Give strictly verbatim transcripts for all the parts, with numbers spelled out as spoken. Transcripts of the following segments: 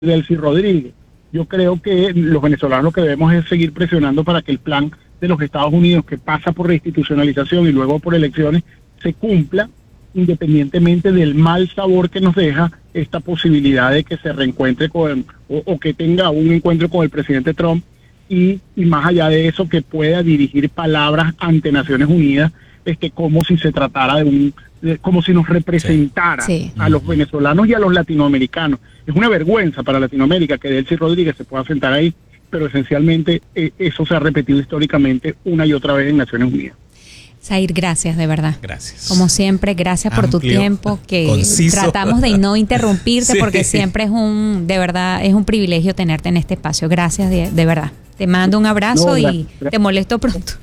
Delcy Rodríguez. Yo creo que los venezolanos lo que debemos es seguir presionando para que el plan de los Estados Unidos, que pasa por reinstitucionalización y luego por elecciones, se cumpla, independientemente del mal sabor que nos deja esta posibilidad de que se reencuentre con, o, o que tenga un encuentro con el presidente Trump, y, y más allá de eso, que pueda dirigir palabras ante Naciones Unidas, este, como si se tratara de un, de, como si nos representara sí. a los venezolanos y a los latinoamericanos. Es una vergüenza para Latinoamérica que Delcy Rodríguez se pueda sentar ahí, pero esencialmente eh, eso se ha repetido históricamente una y otra vez en Naciones Unidas. Zahir, gracias, de verdad. Gracias. Como siempre, gracias Amplio, por tu tiempo, que conciso. tratamos de no interrumpirte, Sí. porque siempre es un, de verdad, es un privilegio tenerte en este espacio. Gracias, de, de verdad. Te mando un abrazo No, y gracias. te molesto pronto.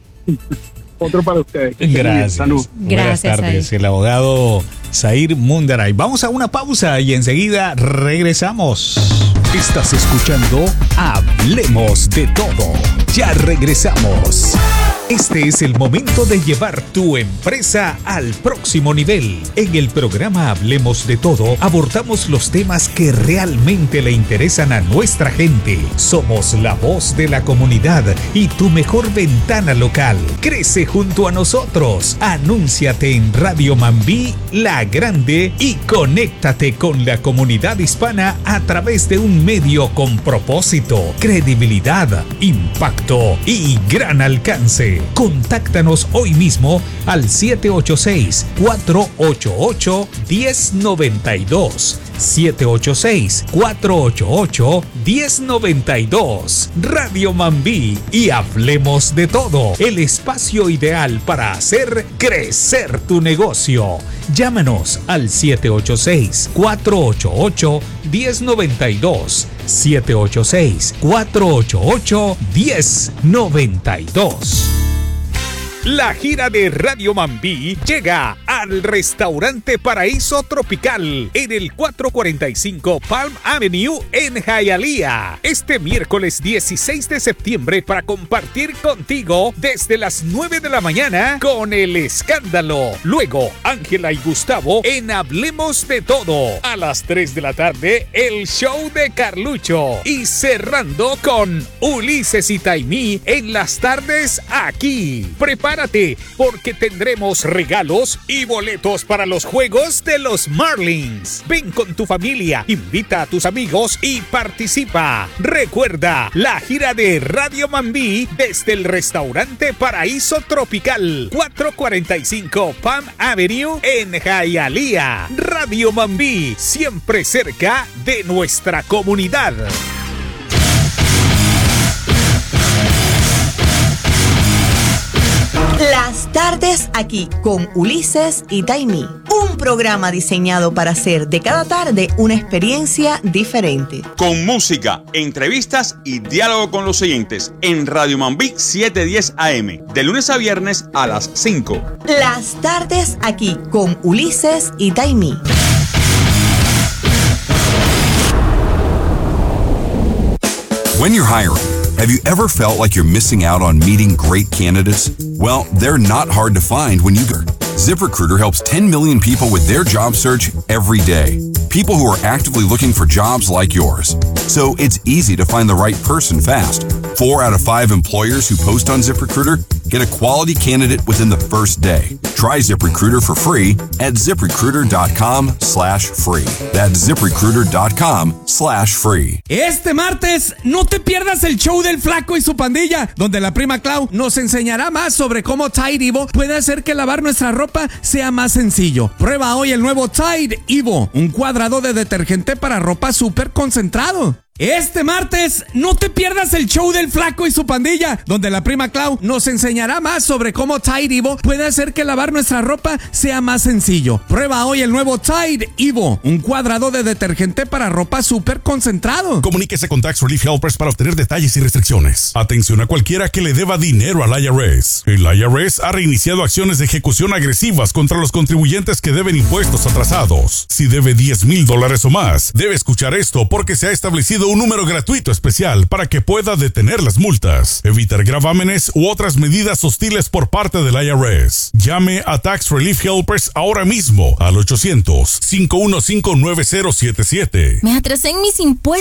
Otro para ustedes. Gracias. Salud. Buenas Gracias, tardes, Zahir. el abogado Zahir Mundaray. Vamos a una pausa y enseguida regresamos. Estás escuchando Hablemos de Todo. Ya regresamos. Este es el momento de llevar tu empresa al próximo nivel. En el programa Hablemos de Todo abordamos los temas que realmente le interesan a nuestra gente. Somos la voz de la comunidad y tu mejor ventana local. Crece junto a nosotros. Anúnciate en Radio Mambí, La Grande, y conéctate con la comunidad hispana a través de un medio con propósito, credibilidad, impacto y gran alcance. Contáctanos hoy mismo al siete ocho seis, cuatro ocho ocho, uno cero nueve dos. siete ocho seis, cuatro ocho ocho, uno cero nueve dos. Radio Mambí y Hablemos de Todo, el espacio ideal para hacer crecer tu negocio. Llámanos al siete ocho seis, cuatro ocho ocho, uno cero nueve dos. siete ocho seis, cuatro ocho ocho, uno cero nueve dos. La gira de Radio Mambí llega al restaurante Paraíso Tropical en el cuatrocientos cuarenta y cinco Palm Avenue en Hialeah. Este miércoles dieciséis de septiembre para compartir contigo desde las nueve de la mañana con El Escándalo. Luego, Ángela y Gustavo en Hablemos de Todo. A las tres de la tarde, el show de Carlucho. Y cerrando con Ulises y Taimí en las tardes aquí. Prepárate porque tendremos regalos y boletos para los juegos de los Marlins. Ven con tu familia, invita a tus amigos y participa. Recuerda, la gira de Radio Mambí desde el restaurante Paraíso Tropical, cuatrocientos cuarenta y cinco Palm Avenue en Hialeah. Radio Mambí, siempre cerca de nuestra comunidad. Las tardes aquí con Ulises y Taimí. Un programa diseñado para hacer de cada tarde una experiencia diferente. Con música, entrevistas y diálogo con los oyentes en Radio Mambí setecientos diez A M. De lunes a viernes a las cinco. Las tardes aquí con Ulises y Taimí. When you're hiring, have you ever felt like you're missing out on meeting great candidates? Well, they're not hard to find when you go. ZipRecruiter helps ten million people with their job search every day. People who are actively looking for jobs like yours. So it's easy to find the right person fast. Four out of five employers who post on ZipRecruiter get a quality candidate within the first day. Try ZipRecruiter for free at ZipRecruiter.com slash free. That's ZipRecruiter.com slash free. Este martes, no te pierdas el show del Flaco y su pandilla, donde la prima Clau nos enseñará más sobre cómo Tide Evo puede hacer que lavar nuestra ropa sea más sencillo. Prueba hoy el nuevo Tide Evo, un cuadrado de detergente para ropa súper concentrado. Este martes, no te pierdas el show del Flaco y su pandilla, donde la prima Clau nos enseñará más sobre cómo Tide Evo puede hacer que lavar nuestra ropa sea más sencillo. Prueba hoy el nuevo Tide Evo, un cuadrado de detergente para ropa súper concentrado. Comuníquese con Tax Relief Helpers para obtener detalles y restricciones. Atención a cualquiera que le deba dinero al I R S. El I R S ha reiniciado acciones de ejecución agresivas contra los contribuyentes que deben impuestos atrasados. Si debe diez mil dólares o más, debe escuchar esto porque se ha establecido un número gratuito especial para que pueda detener las multas, evitar gravámenes u otras medidas hostiles por parte del I R S. Llame a Tax Relief Helpers ahora mismo al ochocientos, cinco uno cinco, nueve cero siete siete. Me atrasé en mis impuestos.